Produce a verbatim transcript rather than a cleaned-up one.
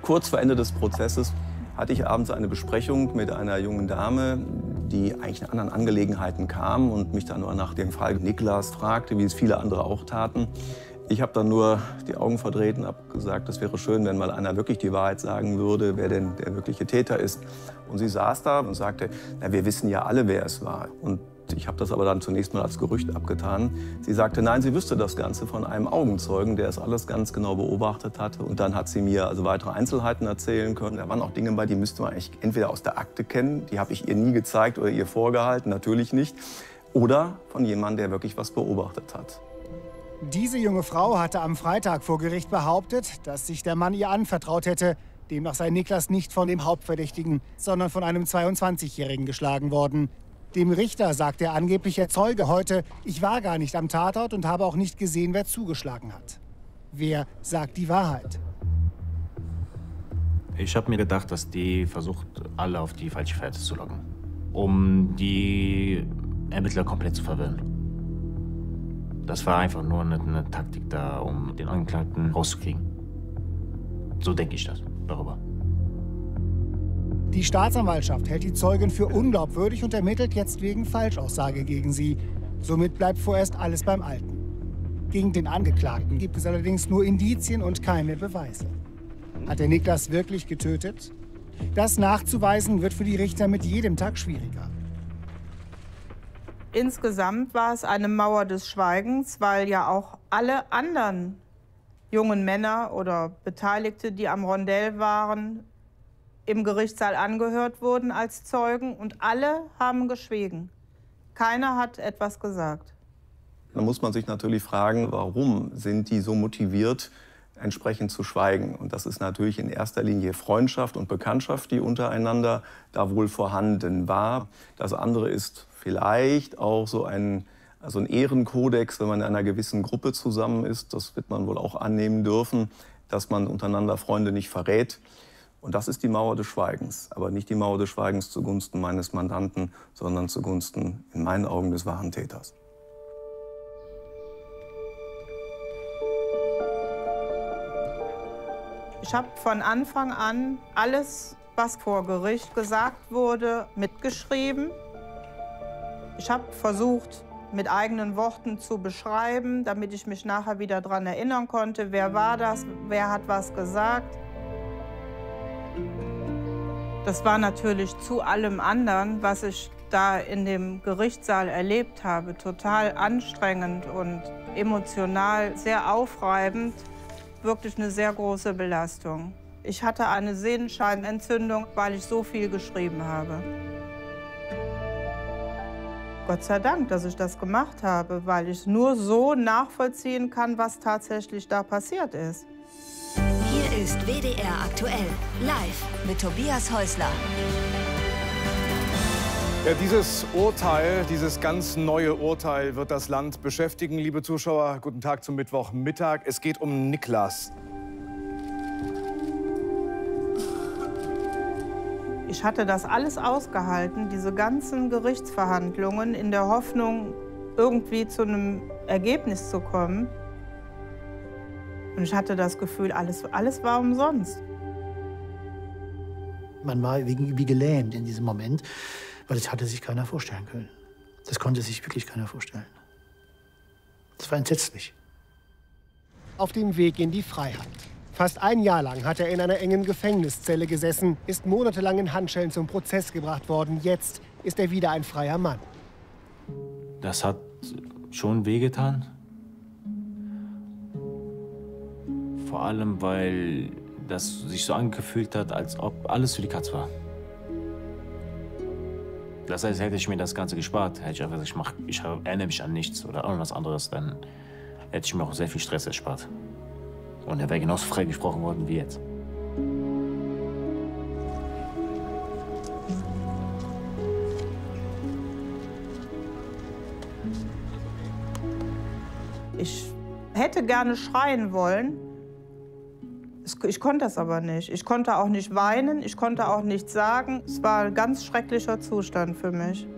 Kurz vor Ende des Prozesses hatte ich abends eine Besprechung mit einer jungen Dame, die eigentlich in anderen Angelegenheiten kam und mich dann nur nach dem Fall Niklas fragte, wie es viele andere auch taten. Ich habe dann nur die Augen verdreht und habe gesagt, es wäre schön, wenn mal einer wirklich die Wahrheit sagen würde, wer denn der wirkliche Täter ist. Und sie saß da und sagte, na, wir wissen ja alle, wer es war. Und ich habe das aber dann zunächst mal als Gerücht abgetan. Sie sagte, nein, sie wüsste das Ganze von einem Augenzeugen, der es alles ganz genau beobachtet hatte. Und dann hat sie mir also weitere Einzelheiten erzählen können. Da waren auch Dinge bei, die müsste man eigentlich entweder aus der Akte kennen, die habe ich ihr nie gezeigt oder ihr vorgehalten, natürlich nicht. Oder von jemandem, der wirklich was beobachtet hat. Diese junge Frau hatte am Freitag vor Gericht behauptet, dass sich der Mann ihr anvertraut hätte. Demnach sei Niklas nicht von dem Hauptverdächtigen, sondern von einem zweiundzwanzigjährigen geschlagen worden. Dem Richter sagt der angebliche Zeuge heute, ich war gar nicht am Tatort und habe auch nicht gesehen, wer zugeschlagen hat. Wer sagt die Wahrheit? Ich habe mir gedacht, dass die versucht, alle auf die falsche Fährte zu locken, um die Ermittler komplett zu verwirren. Das war einfach nur eine, eine Taktik da, um den Angeklagten rauszukriegen. So denke ich das darüber. Die Staatsanwaltschaft hält die Zeugin für unglaubwürdig und ermittelt jetzt wegen Falschaussage gegen sie. Somit bleibt vorerst alles beim Alten. Gegen den Angeklagten gibt es allerdings nur Indizien und keine Beweise. Hat er Niklas wirklich getötet? Das nachzuweisen wird für die Richter mit jedem Tag schwieriger. Insgesamt war es eine Mauer des Schweigens, weil ja auch alle anderen jungen Männer oder Beteiligte, die am Rondell waren, im Gerichtssaal angehört wurden als Zeugen und alle haben geschwiegen. Keiner hat etwas gesagt. Da muss man sich natürlich fragen, warum sind die so motiviert, entsprechend zu schweigen? Und das ist natürlich in erster Linie Freundschaft und Bekanntschaft, die untereinander da wohl vorhanden war. Das andere ist vielleicht auch so ein, also ein Ehrenkodex, wenn man in einer gewissen Gruppe zusammen ist. Das wird man wohl auch annehmen dürfen, dass man untereinander Freunde nicht verrät. Und das ist die Mauer des Schweigens. Aber nicht die Mauer des Schweigens zugunsten meines Mandanten, sondern zugunsten, in meinen Augen, des wahren Täters. Ich habe von Anfang an alles, was vor Gericht gesagt wurde, mitgeschrieben. Ich habe versucht, mit eigenen Worten zu beschreiben, damit ich mich nachher wieder daran erinnern konnte, wer war das, wer hat was gesagt. Das war natürlich zu allem anderen, was ich da in dem Gerichtssaal erlebt habe, total anstrengend und emotional sehr aufreibend, wirklich eine sehr große Belastung. Ich hatte eine Sehenscheidenentzündung, weil ich so viel geschrieben habe. Gott sei Dank, dass ich das gemacht habe, weil ich nur so nachvollziehen kann, was tatsächlich da passiert ist. Hier ist W D R aktuell, live mit Tobias Häusler. Ja, dieses Urteil, dieses ganz neue Urteil wird das Land beschäftigen. Liebe Zuschauer, guten Tag zum Mittwochmittag. Es geht um Niklas. Ich hatte das alles ausgehalten, diese ganzen Gerichtsverhandlungen, in der Hoffnung, irgendwie zu einem Ergebnis zu kommen. Und ich hatte das Gefühl, alles, alles war umsonst. Man war wie, wie gelähmt in diesem Moment, weil das hatte sich keiner vorstellen können. Das konnte sich wirklich keiner vorstellen. Das war entsetzlich. Auf dem Weg in die Freiheit. Fast ein Jahr lang hat er in einer engen Gefängniszelle gesessen, ist monatelang in Handschellen zum Prozess gebracht worden. Jetzt ist er wieder ein freier Mann. Das hat schon wehgetan. Vor allem, weil das sich so angefühlt hat, als ob alles für die Katz war. Das heißt, hätte ich mir das Ganze gespart, hätte ich einfach gesagt, ich, mach, ich erinnere mich an nichts oder irgendwas anderes, dann hätte ich mir auch sehr viel Stress erspart. Und er wäre genauso frei gesprochen worden wie jetzt. Ich hätte gerne schreien wollen. Ich konnte das aber nicht. Ich konnte auch nicht weinen, ich konnte auch nichts sagen. Es war ein ganz schrecklicher Zustand für mich.